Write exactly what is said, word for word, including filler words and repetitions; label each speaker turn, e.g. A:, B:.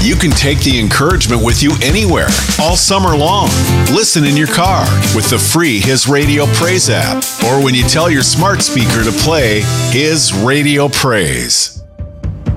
A: You can take the encouragement with you anywhere, all summer long. Listen in your car with the free His Radio Praise app, or when you tell your smart speaker to play His Radio Praise.